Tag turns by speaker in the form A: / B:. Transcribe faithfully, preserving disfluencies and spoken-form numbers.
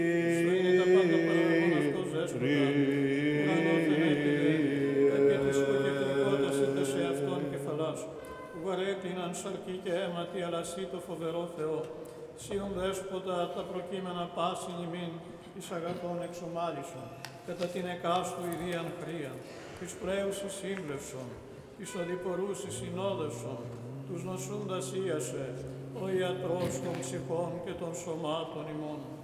A: Σου είναι τα πάντα παραγωγών αυτός δέσποτα, ουρανός δεν έτειλε, επί της υποκεκτρικότητας είτε σε αυτόν κεφαλάς, που παρέκλειναν σαρκή και αίματι, αλλά σύ το φοβερό Θεό, σίον δέσποτα τα προκείμενα πάσιν ημίν, εις αγαθών εξομάλισον, κατά την εκάστου ιδίαν χρήαν, της πρέουσης σύμπλευσον, της οδηπορούσης συνόδευσον, τους νοσούντας ίασε, ο ιατρός των ψυχών και των σωμάτων ημών.